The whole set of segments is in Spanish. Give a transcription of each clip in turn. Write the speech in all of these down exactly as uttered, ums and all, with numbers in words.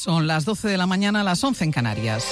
Son las doce de la mañana, las once en Canarias.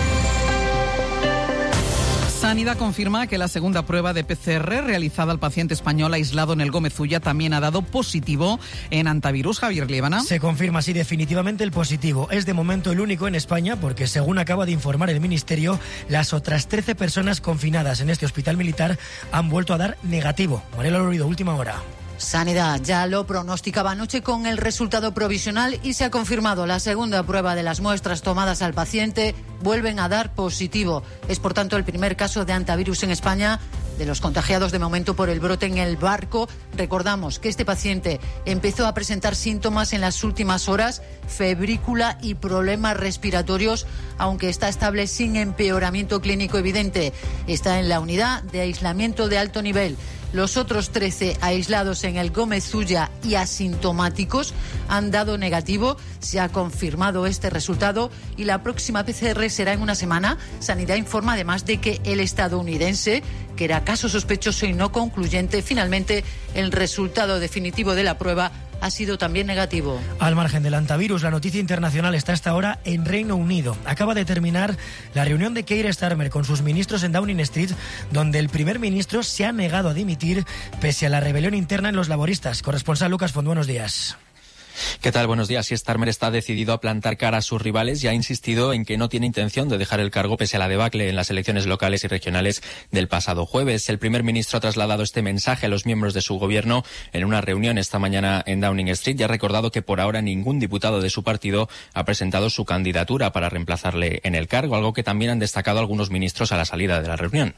Sanidad confirma que la segunda prueba de P C R realizada al paciente español aislado en el Gómez Ulla también ha dado positivo en antivirus. Javier Liébana. Se confirma así definitivamente el positivo. Es de momento el único en España porque, según acaba de informar el Ministerio, las otras trece personas confinadas en este hospital militar han vuelto a dar negativo. Mariela Lorido, última hora. Sanidad ya lo pronosticaba anoche con el resultado provisional y se ha confirmado. La segunda prueba de las muestras tomadas al paciente vuelven a dar positivo. Es, por tanto, el primer caso de antivirus en España de los contagiados de momento por el brote en el barco. Recordamos que este paciente empezó a presentar síntomas en las últimas horas, febrícula y problemas respiratorios, aunque está estable sin empeoramiento clínico evidente. Está en la unidad de aislamiento de alto nivel. Los otros trece aislados en el Gómez Ulla y asintomáticos han dado negativo. Se ha confirmado este resultado y la próxima P C R será en una semana. Sanidad informa además de que el estadounidense, que era caso sospechoso y no concluyente, finalmente el resultado definitivo de la prueba ha sido también negativo. Al margen del antivirus, la noticia internacional está hasta ahora en Reino Unido. Acaba de terminar la reunión de Keir Starmer con sus ministros en Downing Street, donde el primer ministro se ha negado a dimitir pese a la rebelión interna en los laboristas. Corresponsal Lucas Font, buenos días. ¿Qué tal? Buenos días. Sí, Starmer está decidido a plantar cara a sus rivales y ha insistido en que no tiene intención de dejar el cargo pese a la debacle en las elecciones locales y regionales del pasado jueves. El primer ministro ha trasladado este mensaje a los miembros de su gobierno en una reunión esta mañana en Downing Street y ha recordado que por ahora ningún diputado de su partido ha presentado su candidatura para reemplazarle en el cargo, algo que también han destacado algunos ministros a la salida de la reunión.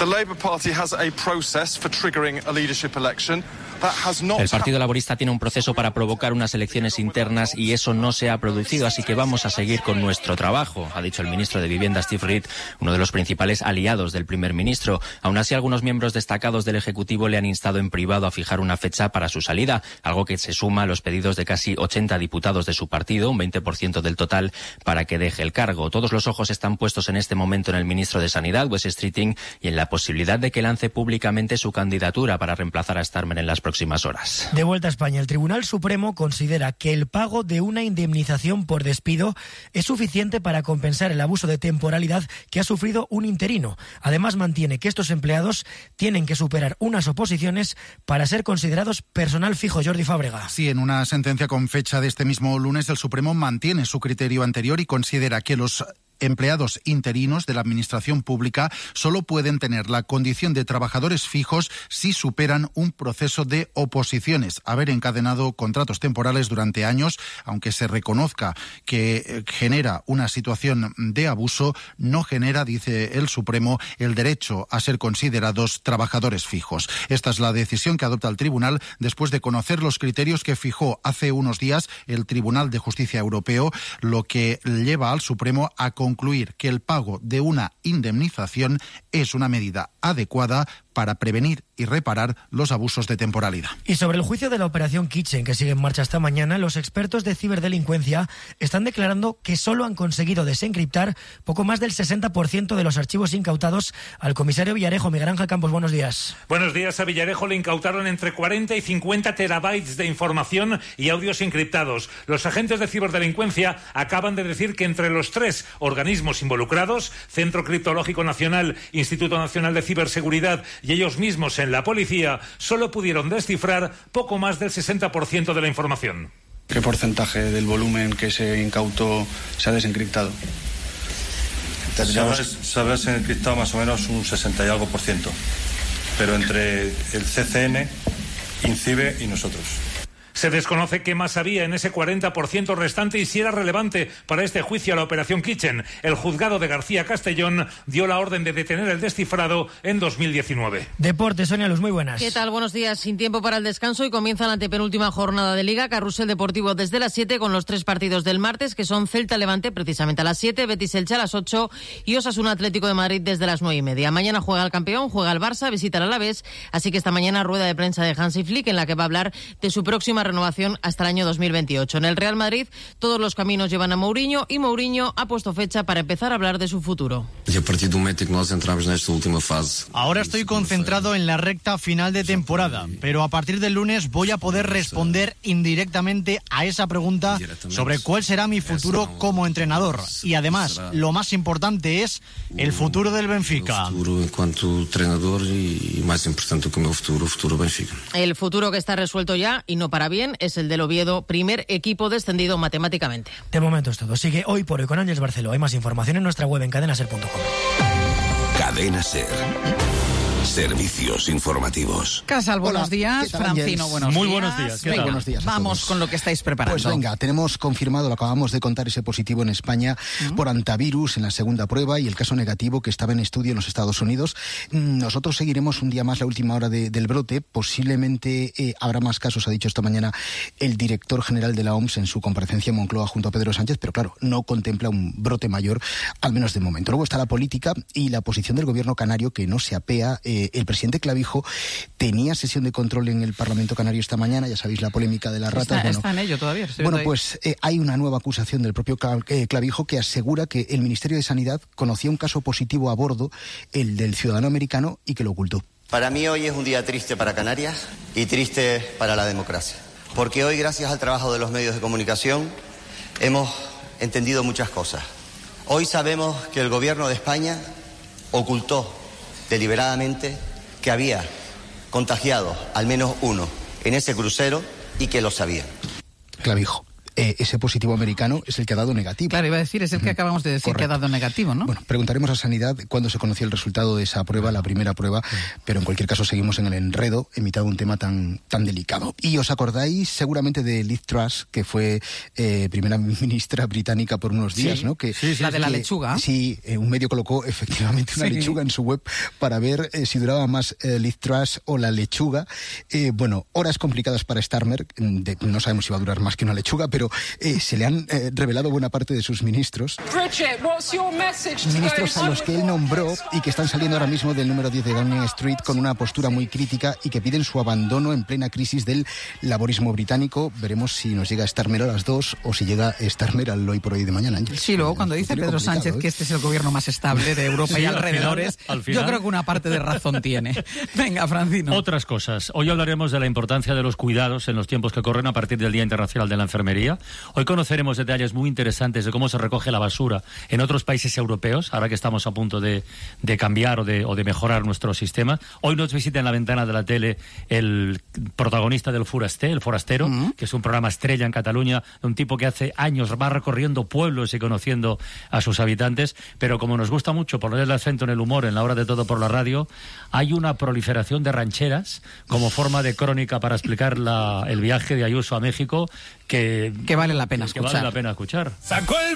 El Partido Laborista tiene un proceso para provocar unas elecciones internas y eso no se ha producido, así que vamos a seguir con nuestro trabajo, ha dicho el ministro de Vivienda Steve Reed, uno de los principales aliados del primer ministro. Aún así, algunos miembros destacados del Ejecutivo le han instado en privado a fijar una fecha para su salida, algo que se suma a los pedidos de casi ochenta diputados de su partido, un veinte por ciento del total, para que deje el cargo. Todos los ojos están puestos en este momento en el ministro de Sanidad, Wes Streeting, y en la posibilidad de que lance públicamente su candidatura para reemplazar a Starmer en las próximas horas. De vuelta a España, el Tribunal Supremo considera que el pago de una indemnización por despido es suficiente para compensar el abuso de temporalidad que ha sufrido un interino. Además, mantiene que estos empleados tienen que superar unas oposiciones para ser considerados personal fijo. Jordi Fábrega. Sí, en una sentencia con fecha de este mismo lunes, el Supremo mantiene su criterio anterior y considera que los empleados interinos de la Administración Pública solo pueden tener la condición de trabajadores fijos si superan un proceso de oposiciones. Haber encadenado contratos temporales durante años, aunque se reconozca que genera una situación de abuso, no genera, dice el Supremo, el derecho a ser considerados trabajadores fijos. Esta es la decisión que adopta el Tribunal después de conocer los criterios que fijó hace unos días el Tribunal de Justicia Europeo, lo que lleva al Supremo a concluir que el pago de una indemnización es una medida adecuada para prevenir y reparar los abusos de temporalidad. Y sobre el juicio de la operación Kitchen, que sigue en marcha esta mañana, los expertos de ciberdelincuencia están declarando que solo han conseguido desencriptar poco más del sesenta por ciento de los archivos incautados al comisario Villarejo. Miguel Ángel Campos, buenos días. Buenos días. A Villarejo le incautaron entre cuarenta y cincuenta terabytes de información y audios encriptados. Los agentes de ciberdelincuencia acaban de decir que entre los tres organismos involucrados, Centro Criptológico Nacional, Instituto Nacional de Ciberseguridad y ellos mismos en la policía, solo pudieron descifrar poco más del sesenta por ciento de la información. ¿Qué porcentaje del volumen que se incautó se ha desencriptado? Se ha desencriptado más o menos un sesenta y algo por ciento, pero entre el C C N, INCIBE y nosotros. Se desconoce qué más había en ese cuarenta por ciento restante y si era relevante para este juicio a la operación Kitchen. El juzgado de García Castellón dio la orden de detener el descifrado en dos mil diecinueve. Deportes, Sonia Luz, muy buenas. ¿Qué tal? Buenos días. Sin tiempo para el descanso y comienza la antepenúltima jornada de Liga. Carrusel Deportivo desde las siete con los tres partidos del martes, que son Celta Levante precisamente a las siete, Betis Elche a las ocho y Osasuna Atlético de Madrid desde las nueve y media. Mañana juega el campeón, juega el Barça, visita al Alavés, así que esta mañana rueda de prensa de Hansi Flick en la que va a hablar de su próxima renovación hasta el año dos mil veintiocho. En el Real Madrid todos los caminos llevan a Mourinho y Mourinho ha puesto fecha para empezar a hablar de su futuro. Ahora estoy concentrado en la recta final de temporada, pero a partir del lunes voy a poder responder indirectamente a esa pregunta sobre cuál será mi futuro como entrenador. Y además, lo más importante es el futuro del Benfica. En cuanto entrenador y más importante que mi futuro, el futuro Benfica. El futuro que está resuelto ya, y no para bien, es el del Oviedo, primer equipo descendido matemáticamente. De momento es todo. Sigue Hoy por Hoy con Ángeles Barceló. Hay más información en nuestra web en cadena ser punto com. Cadena Ser. Servicios informativos. Casal, buenos Hola, días. Francino, buenos Muy días. buenos días. Venga, buenos días vamos con lo que estáis preparando. Pues venga, tenemos confirmado, lo acabamos de contar, ese positivo en España uh-huh. por antivirus en la segunda prueba y el caso negativo que estaba en estudio en los Estados Unidos. Nosotros seguiremos un día más la última hora de, del brote. Posiblemente eh, habrá más casos, ha dicho esta mañana el director general de la O M S en su comparecencia en Moncloa junto a Pedro Sánchez, pero claro, no contempla un brote mayor, al menos de momento. Luego está la política y la posición del gobierno canario que no se apea. Eh, el presidente Clavijo tenía sesión de control en el Parlamento Canario esta mañana, ya sabéis la polémica de las ratas. Está, bueno, está en ello todavía. Bueno, pues eh, hay una nueva acusación del propio Clavijo que asegura que el Ministerio de Sanidad conocía un caso positivo a bordo, el del ciudadano americano, y que lo ocultó. Para mí hoy es un día triste para Canarias y triste para la democracia, porque hoy, gracias al trabajo de los medios de comunicación, hemos entendido muchas cosas. Hoy sabemos que el gobierno de España ocultó deliberadamente que había contagiado al menos uno en ese crucero y que lo sabían. Clavijo. Eh, ese positivo americano es el que ha dado negativo. Claro, iba a decir, es el que acabamos de decir. Correcto. Que ha dado negativo, ¿no? Bueno, preguntaremos a Sanidad cuándo se conoció el resultado de esa prueba, la primera prueba, pero en cualquier caso seguimos en el enredo, en mitad de un tema tan, tan delicado. Y os acordáis seguramente de Liz Truss, que fue eh, primera ministra británica por unos días, sí, ¿no? Que, sí, sí, la de que, la lechuga. Sí, eh, un medio colocó efectivamente una sí. lechuga en su web para ver eh, si duraba más eh, Liz Truss o la lechuga. Eh, bueno, horas complicadas para Starmer, de, no sabemos si va a durar más que una lechuga, pero eh, se le han eh, revelado buena parte de sus ministros. Bridget, what's your message to ministros a los que él nombró y que están saliendo ahora mismo del número diez de Downing Street con una postura muy crítica y que piden su abandono en plena crisis del laborismo británico. Veremos si nos llega Starmer a las dos o si llega Starmer al hoy por hoy de mañana. Sí, luego cuando dice Pedro Sánchez ¿eh? que este es el gobierno más estable de Europa sí, y alrededores, al final, al final, yo creo que una parte de razón tiene. Venga, Francino. Otras cosas. Hoy hablaremos de la importancia de los cuidados en los tiempos que corren a partir del Día Internacional de la Enfermería. Hoy conoceremos detalles muy interesantes de cómo se recoge la basura en otros países europeos, ahora que estamos a punto de, de cambiar o de, o de mejorar nuestro sistema. Hoy nos visita en la ventana de la tele el protagonista del Forasté, el Forastero, uh-huh. que es un programa estrella en Cataluña, de un tipo que hace años va recorriendo pueblos y conociendo a sus habitantes, pero como nos gusta mucho poner el acento en el humor en la hora de todo por la radio, hay una proliferación de rancheras como forma de crónica para explicar la, el viaje de Ayuso a México que, que vale la pena escuchar. Que vale la pena escuchar. Sacó el